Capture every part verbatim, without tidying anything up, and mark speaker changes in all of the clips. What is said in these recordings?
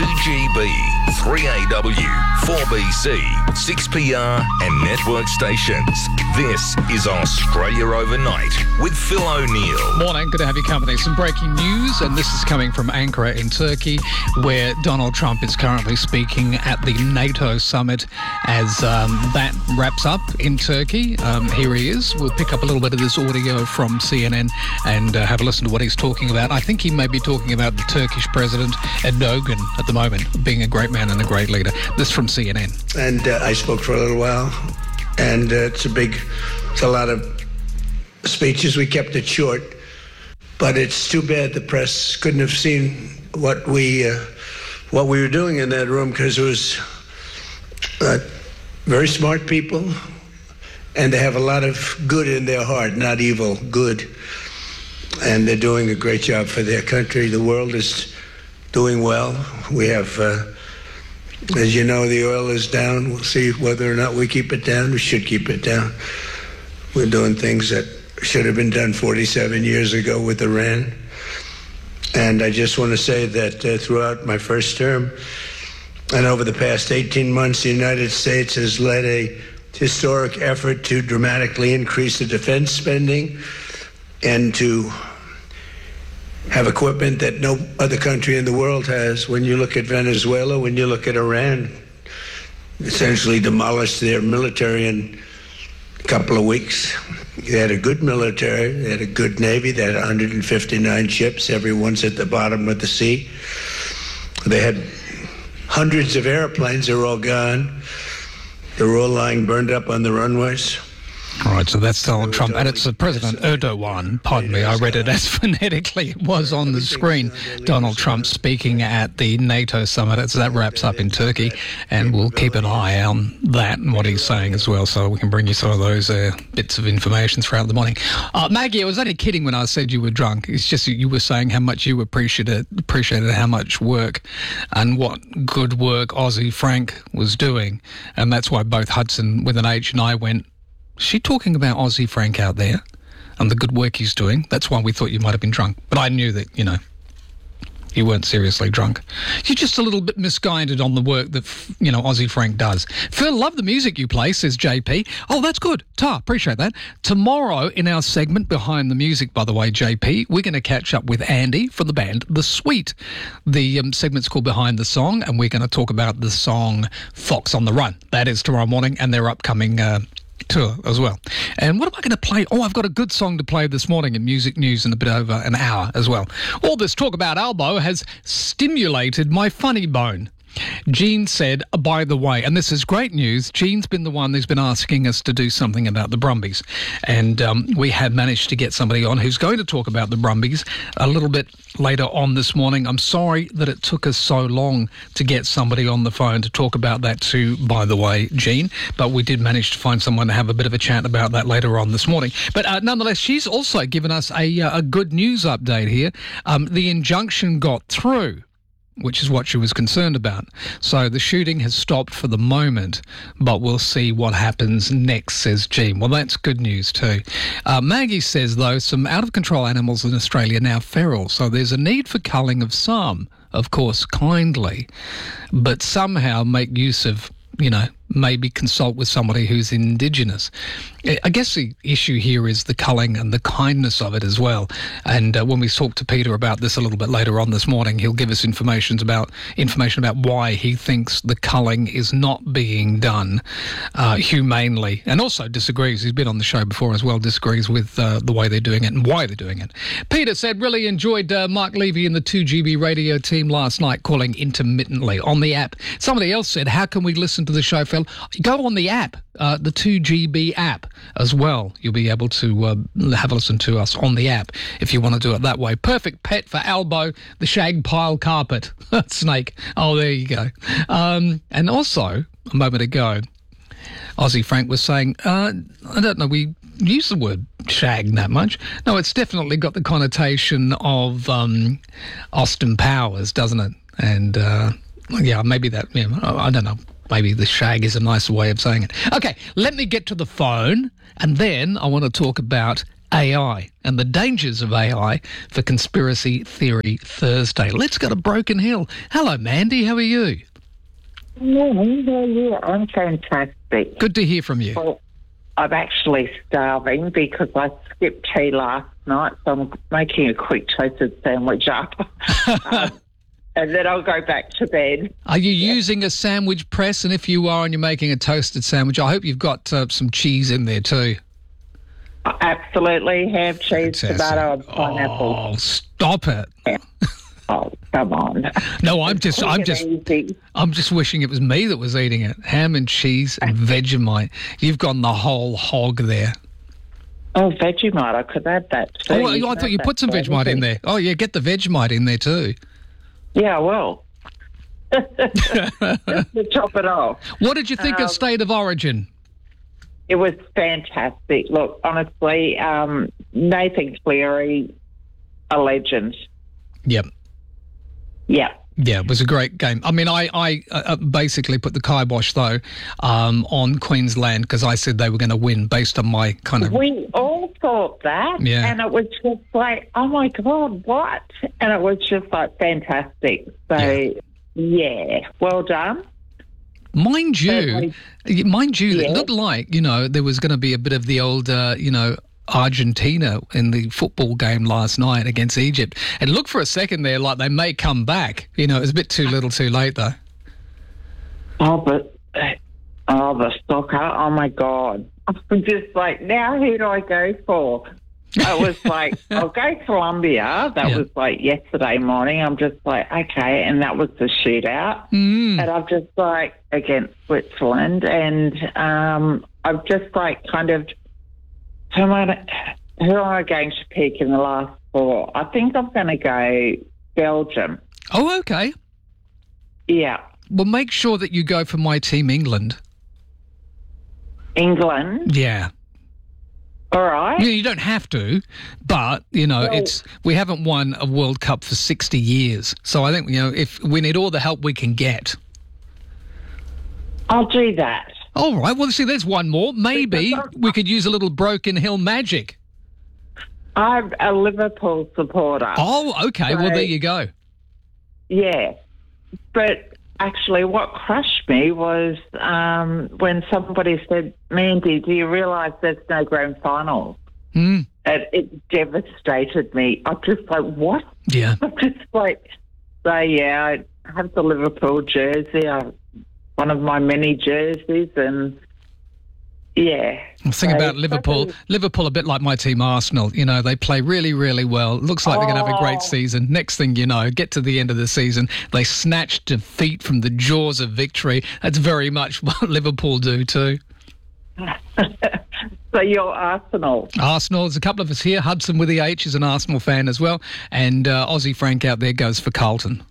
Speaker 1: two G B, three A W, four B C, six P R and network stations. This is Australia Overnight with Phil O'Neill.
Speaker 2: Morning, good to have your company. Some breaking news, and this is coming from Ankara in Turkey, where Donald Trump is currently speaking at the NATO summit. As um, that wraps up in Turkey, um, here he is. We'll pick up a little bit of this audio from C N N and uh, have a listen to what he's talking about. I think he may be talking about the Turkish president, Erdogan, at the moment, being a great man and a great leader. This from C N N.
Speaker 3: And uh, I spoke for a little while, and uh, it's a big, it's a lot of speeches. We kept it short, but it's too bad the press couldn't have seen what we uh, what we were doing in that room, because it was uh, very smart people, and they have a lot of good in their heart, not evil, good. And they're doing a great job for their country. The world is doing well. We have, uh, as you know, the oil is down. We'll see whether or not we keep it down. We should keep it down. We're doing things that should have been done forty-seven years ago with Iran. And I just want to say that uh, throughout my first term and over the past eighteen months, the United States has led a historic effort to dramatically increase the defense spending and to have equipment that no other country in the world has. When you look at Venezuela, when you look at Iran, essentially demolished their military in a couple of weeks. They had a good military, they had a good navy, they had one hundred fifty-nine ships, everyone's at the bottom of the sea. They had hundreds of airplanes, they're all gone. They're all lying burned up on the runways.
Speaker 2: All right, so that's Donald Trump, and it's uh, President Erdogan, pardon me, I read it as phonetically it was on the screen. Donald Trump speaking at the NATO summit. As that wraps up in Turkey, and we'll keep an eye on that and what he's saying as well, so we can bring you some of those uh, bits of information throughout the morning. Uh, Maggie, I was only kidding when I said you were drunk. It's just you were saying how much you appreciated, appreciated how much work and what good work Aussie Frank was doing, and that's why both Hudson with an H and I went, is she talking about Aussie Frank out there and the good work he's doing? That's why we thought you might have been drunk. But I knew that, you know, you weren't seriously drunk. You're just a little bit misguided on the work that, you know, Aussie Frank does. Phil, love the music you play, says J P. Oh, that's good. Ta, appreciate that. Tomorrow in our segment Behind the Music, by the way, J P, we're going to catch up with Andy from the band The Sweet. The um, segment's called Behind the Song, and we're going to talk about the song Fox on the Run. That is tomorrow morning, and their upcoming Uh, tour as well. And what am I going to play? Oh, I've got a good song to play this morning in Music News in a bit over an hour as well. All this talk about Albo has stimulated my funny bone. Jean said, by the way, and this is great news, Jean's been the one who's been asking us to do something about the Brumbies. And um, we have managed to get somebody on who's going to talk about the Brumbies a little bit later on this morning. I'm sorry that it took us so long to get somebody on the phone to talk about that too, by the way, Jean. But we did manage to find someone to have a bit of a chat about that later on this morning. But uh, nonetheless, she's also given us a, uh, a good news update here. Um, the injunction got through, which is what she was concerned about. So the shooting has stopped for the moment, but we'll see what happens next, says Jean. Well, that's good news too. Uh, Maggie says, though, some out-of-control animals in Australia are now feral, so there's a need for culling of some, of course, kindly, but somehow make use of, you know, maybe consult with somebody who's Indigenous. I guess the issue here is the culling and the kindness of it as well. And uh, when we talk to Peter about this a little bit later on this morning, he'll give us information about information about why he thinks the culling is not being done uh, humanely, and also disagrees. He's been on the show before as well, disagrees with uh, the way they're doing it and why they're doing it. Peter said, really enjoyed uh, Mark Levy and the two G B radio team last night calling intermittently on the app. Somebody else said, how can we listen to the show, Phil? Go on the app, uh, the two G B app as well. You'll be able to uh, have a listen to us on the app if you want to do it that way. Perfect pet for Albo, the shag pile carpet. Snake. Oh, there you go. Um, and also, a moment ago, Aussie Frank was saying, uh, I don't know, we use the word shag that much. No, it's definitely got the connotation of um, Austin Powers, doesn't it? And, uh, yeah, maybe that, you know, I don't know. Maybe the shag is a nicer way of saying it. Okay, let me get to the phone, and then I want to talk about A I and the dangers of A I for Conspiracy Theory Thursday. Let's go to Broken Hill. Hello, Mandy. How are you?
Speaker 4: Morning, how are you? I'm fantastic.
Speaker 2: Good to hear from you.
Speaker 4: Well, I'm actually starving because I skipped tea last night, so I'm making a quick toasted sandwich up. um, and then I'll go back to bed.
Speaker 2: Are you yeah. using a sandwich press? And if you are and you're making a toasted sandwich, I hope you've got uh, some cheese in there too.
Speaker 4: I absolutely have cheese,
Speaker 2: Fantastic.
Speaker 4: Tomato, and pineapple.
Speaker 2: Oh, stop it.
Speaker 4: Yeah. Oh, come on.
Speaker 2: No, I'm just, I'm just,
Speaker 4: easy.
Speaker 2: I'm just wishing it was me that was eating it. Ham and cheese and Vegemite. You've gone the whole hog there.
Speaker 4: Oh, Vegemite, I could add that too.
Speaker 2: Oh, well, I thought you put some Vegemite in there. Oh, yeah, get the Vegemite in there too.
Speaker 4: Yeah, well. Just to top it off.
Speaker 2: What did you think um, of State of Origin?
Speaker 4: It was fantastic. Look, honestly, um, Nathan Cleary, a legend.
Speaker 2: Yep.
Speaker 4: Yeah.
Speaker 2: Yeah, it was a great game. I mean, I, I uh, basically put the kibosh, though, um, on Queensland because I said they were going to win based on my kind of...
Speaker 4: We all thought that,
Speaker 2: yeah.
Speaker 4: and it was just like, oh, my God, what? And it was just, like, fantastic. So, yeah, yeah. Well done.
Speaker 2: Mind you,
Speaker 4: Certainly.
Speaker 2: mind you,
Speaker 4: Yeah.
Speaker 2: it looked like, you know, there was going to be a bit of the old, uh, you know, Argentina in the football game last night against Egypt. And look for a second there like they may come back. You know, it was a bit too little too late, though.
Speaker 4: Oh, but, oh, the soccer, oh, my God. I'm just like, now who do I go for? I was like, I'll go Colombia. That
Speaker 2: yeah.
Speaker 4: was like yesterday morning. I'm just like, okay. And that was the shootout.
Speaker 2: Mm.
Speaker 4: And I'm just like, against Switzerland. And um, I'm just like, kind of, who am, I, who am I going to pick in the last four? I think I'm going to go Belgium.
Speaker 2: Oh, okay.
Speaker 4: Yeah.
Speaker 2: Well, make sure that you go for my team, England.
Speaker 4: England?
Speaker 2: Yeah.
Speaker 4: All right.
Speaker 2: You, you don't have to, but, you know,
Speaker 4: well,
Speaker 2: it's we haven't won a World Cup for sixty years. So I think, you know, if we need all the help we can get.
Speaker 4: I'll do that.
Speaker 2: All right. Well, see, there's one more. Maybe we could use a little Broken Hill magic.
Speaker 4: I'm a Liverpool supporter.
Speaker 2: Oh, okay.
Speaker 4: So,
Speaker 2: well, there you go.
Speaker 4: Yeah. But actually what crushed me was um, when somebody said, Mandy, do you realise there's no grand finals?
Speaker 2: Mm.
Speaker 4: And it devastated me. I'm just like, what?
Speaker 2: Yeah.
Speaker 4: I'm just like, so yeah, I have the Liverpool jersey, I, one of my many jerseys, and yeah.
Speaker 2: The thing
Speaker 4: so,
Speaker 2: about Liverpool,
Speaker 4: so,
Speaker 2: Liverpool a bit like my team Arsenal, you know, they play really, really well. Looks like oh. they're going to have a great season. Next thing you know, get to the end of the season, they snatch defeat from the jaws of victory. That's very much what Liverpool do too.
Speaker 4: So you're Arsenal.
Speaker 2: Arsenal, there's a couple of us here. Hudson with the H is an Arsenal fan as well. And uh, Aussie Frank out there goes for Carlton.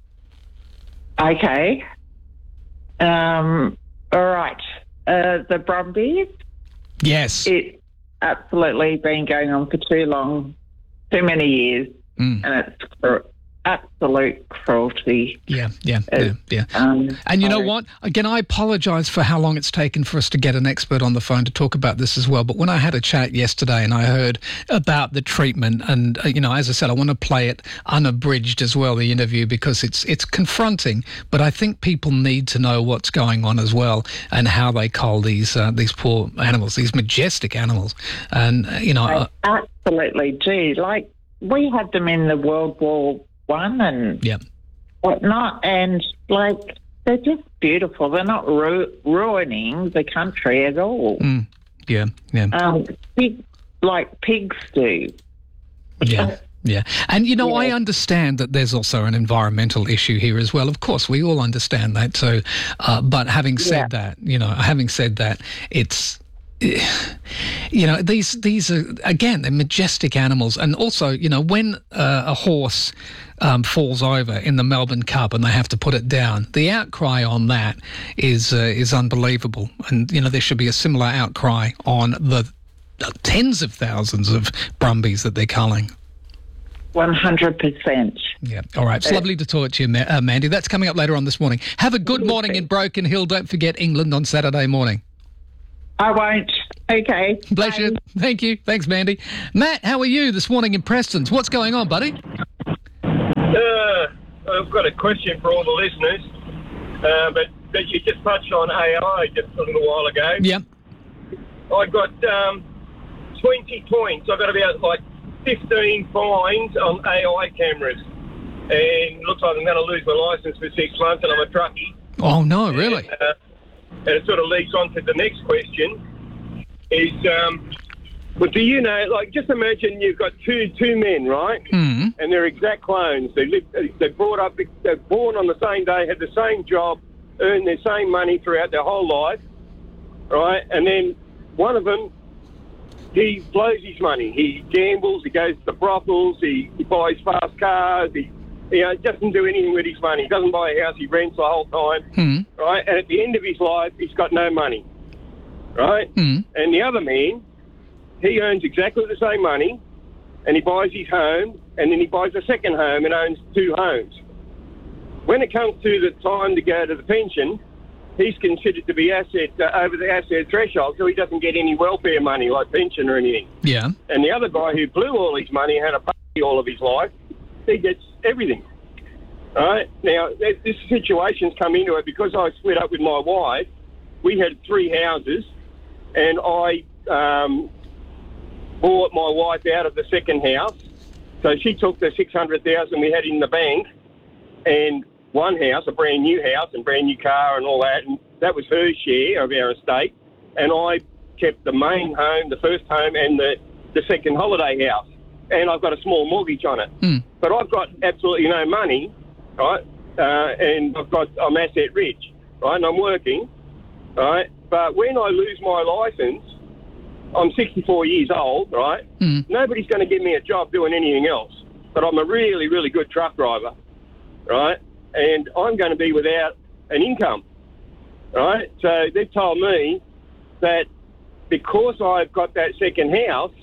Speaker 4: Okay. Um, all right. Uh, the Brumbies.
Speaker 2: Yes.
Speaker 4: It's absolutely been going on for too long, too many years, mm. and it's cr- absolute cruelty.
Speaker 2: Yeah, yeah, it's, yeah, yeah. Um, and you know what? Again, I apologise for how long it's taken for us to get an expert on the phone to talk about this as well. But when I had a chat yesterday and I heard about the treatment, and uh, you know, as I said, I want to play it unabridged as well, the interview, because it's it's confronting. But I think people need to know what's going on as well and how they cull these uh, these poor animals, these majestic animals, and uh, you know,
Speaker 4: I uh, absolutely do. Like we had them in the World War One and
Speaker 2: yep.
Speaker 4: whatnot, and like they're just beautiful. They're not ru- ruining the country at all.
Speaker 2: Mm. Yeah, yeah.
Speaker 4: Um, pig, like pigs do.
Speaker 2: Yeah. Yeah. And, you know,
Speaker 4: yeah.
Speaker 2: I understand that there's also an environmental issue here as well. Of course, we all understand that too. Uh, but having said
Speaker 4: yeah.
Speaker 2: that, you know, having said that, it's, you know, these these are, again, they're majestic animals. And also, you know, when uh, a horse um, falls over in the Melbourne Cup and they have to put it down, the outcry on that is uh, is unbelievable. And, you know, there should be a similar outcry on the tens of thousands of Brumbies that they're culling.
Speaker 4: one hundred percent.
Speaker 2: Yeah. All right. It's uh, lovely to talk to you, uh, Mandy. That's coming up later on this morning. Have a good morning in Broken Hill. Don't forget England on Saturday morning.
Speaker 4: I won't. Okay.
Speaker 2: Bless you. Thank you. Thanks, Mandy. Matt, how are you this morning in Prestons? What's going on, buddy?
Speaker 5: Uh, I've got a question for all the listeners, uh, but, but you just touched on A I just a little while ago.
Speaker 2: Yep.
Speaker 5: I got um, twenty points. I got about like fifteen fines on A I cameras, and it looks like I'm going to lose my licence for six months, and I'm a truckie.
Speaker 2: Oh, no, really?
Speaker 5: And, uh, and it sort of leads on to the next question, is, um, well, do you know, like, just imagine you've got two two men, right?
Speaker 2: Mm-hmm.
Speaker 5: And they're exact clones. They live, they're brought up, they're born on the same day, had the same job, earn their same money throughout their whole life, right? And then one of them, he blows his money. He gambles, he goes to brothels, he, he buys fast cars, he, you know, doesn't do anything with his money. He doesn't buy a house, he rents the whole time,
Speaker 2: Mm-hmm.
Speaker 5: right? And at the end of his life, he's got no money, right?
Speaker 2: Mm-hmm.
Speaker 5: And the other man, he earns exactly the same money, and he buys his home, and then he buys a second home and owns two homes. When it comes to the time to go to the pension, he's considered to be asset uh, over the asset threshold, so he doesn't get any welfare money like pension or anything.
Speaker 2: Yeah.
Speaker 5: And the other guy who blew all his money and had a party all of his life, he gets everything. All right? Now, th- this situation's come into it because I split up with my wife. We had three houses, and I um, bought my wife out of the second house. So she took the six hundred thousand dollars we had in the bank and one house, a brand new house and brand new car and all that, and that was her share of our estate. And I kept the main home, the first home, and the, the second holiday house. And I've got a small mortgage on it.
Speaker 2: Mm.
Speaker 5: But I've got absolutely no money, right? Uh, and I've got, I'm asset rich, right? And I'm working, right? But when I lose my licence, I'm sixty-four years old, right?
Speaker 2: Mm.
Speaker 5: Nobody's going to give me a job doing anything else. But I'm a really, really good truck driver, right? And I'm going to be without an income, right? So they've told me that because I've got that second house,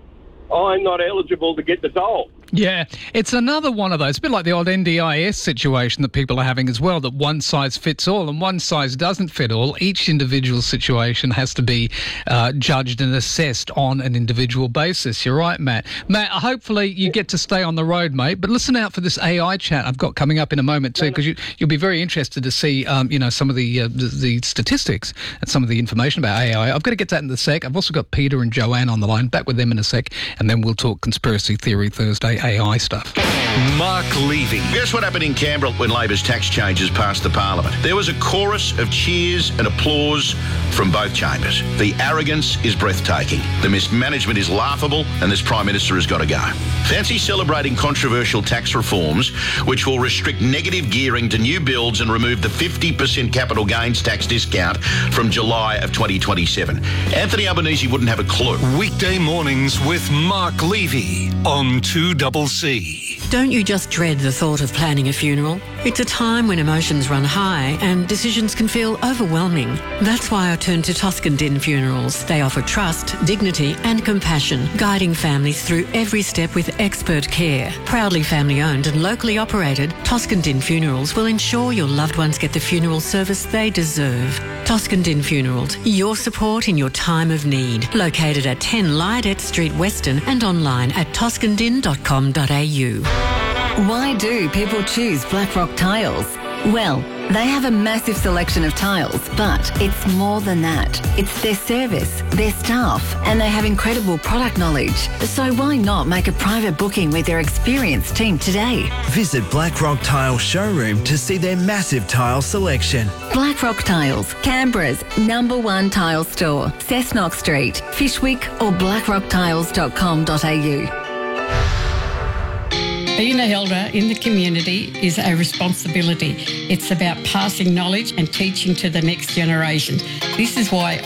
Speaker 5: I'm not eligible to get the dole.
Speaker 2: Yeah, it's another one of those, a bit like the old N D I S situation that people are having as well, that one size fits all and one size doesn't fit all. Each individual situation has to be uh, judged and assessed on an individual basis. You're right, Matt. Matt, hopefully you get to stay on the road, mate, but listen out for this A I chat I've got coming up in a moment too, because you, you'll be very interested to see, um, you know, some of the, uh, the the statistics and some of the information about A I. I've got to get to that in a sec. I've also got Peter and Joanne on the line. Back with them in a sec, and then we'll talk Conspiracy Theory Thursday A I stuff.
Speaker 6: Mark Levy. Guess what happened in Canberra when Labor's tax changes passed the Parliament? There was a chorus of cheers and applause from both chambers. The arrogance is breathtaking. The mismanagement is laughable, and this Prime Minister has got to go. Fancy celebrating controversial tax reforms which will restrict negative gearing to new builds and remove the fifty percent capital gains tax discount from July of twenty twenty-seven. Anthony Albanese wouldn't have a clue.
Speaker 7: Weekday mornings with Mark Levy on two C C.
Speaker 8: Don't you just dread the thought of planning a funeral? It's a time when emotions run high and decisions can feel overwhelming. That's why I turn to Toscan Din Funerals. They offer trust, dignity and compassion, guiding families through every step with expert care. Proudly family-owned and locally operated, Toscan Din Funerals will ensure your loved ones get the funeral service they deserve. Toscan Din Funerals, your support in your time of need. Located at ten Lydet Street, Weston, and online at toscan din dot com dot a u.
Speaker 9: Why do people choose Blackrock Tiles? Well, they have a massive selection of tiles, but it's more than that. It's their service, their staff, and they have incredible product knowledge. So why not make a private booking with their experienced team today?
Speaker 10: Visit Blackrock Tile Showroom to see their massive tile selection.
Speaker 9: Blackrock Tiles, Canberra's number one tile store. Cessnock Street, Fishwick or blackrock tiles dot com dot a u.
Speaker 11: Being an elder in the community is a responsibility. It's about passing knowledge and teaching to the next generation. This is why